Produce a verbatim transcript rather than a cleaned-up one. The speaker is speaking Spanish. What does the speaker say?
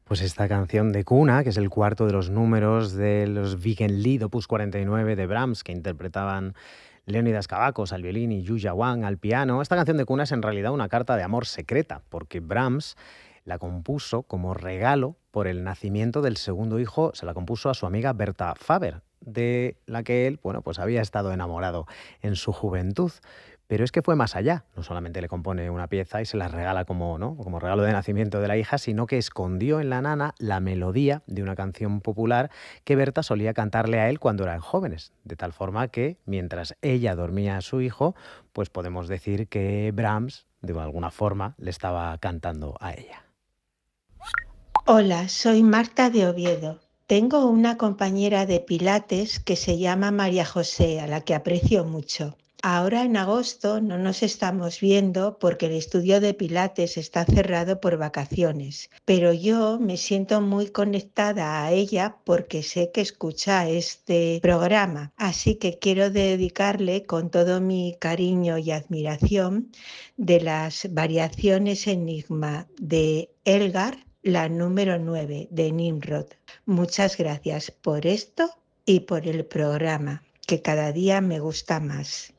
Pues esta canción de cuna, que es el cuarto de los números de los Wiegenlied opus cuarenta y nueve de Brahms, que interpretaban Leonidas Kavakos al violín y Yuya Wang al piano. Esta canción de cuna es en realidad una carta de amor secreta, porque Brahms la compuso como regalo por el nacimiento del segundo hijo, se la compuso a su amiga Berta Faber, de la que él, bueno, pues había estado enamorado en su juventud. Pero es que fue más allá, no solamente le compone una pieza y se la regala como, ¿no? como regalo de nacimiento de la hija, sino que escondió en la nana la melodía de una canción popular que Berta solía cantarle a él cuando eran jóvenes, de tal forma que mientras ella dormía a su hijo, pues podemos decir que Brahms, de alguna forma, le estaba cantando a ella. Hola, soy Marta de Oviedo. Tengo una compañera de Pilates que se llama María José, a la que aprecio mucho. Ahora en agosto no nos estamos viendo porque el estudio de Pilates está cerrado por vacaciones, pero yo me siento muy conectada a ella porque sé que escucha este programa, así que quiero dedicarle con todo mi cariño y admiración de las variaciones Enigma de Elgar, la número nueve de Nimrod. Muchas gracias por esto y por el programa, que cada día me gusta más.